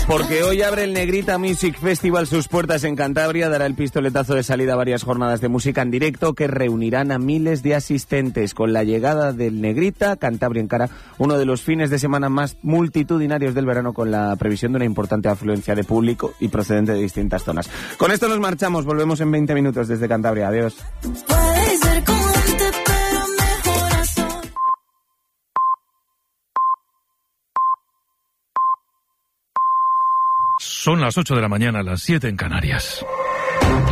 Porque hoy abre el Negrita Music Festival sus puertas en Cantabria, dará el pistoletazo de salida a varias jornadas de música en directo que reunirán a miles de asistentes. Con la llegada del Negrita, Cantabria encara uno de los fines de semana más multitudinarios del verano, con la previsión de una importante afluencia de público y procedente de distintas zonas. Con esto nos marchamos, volvemos en 20 minutos desde Cantabria. Adiós. Son las 8 de la mañana, las 7 en Canarias.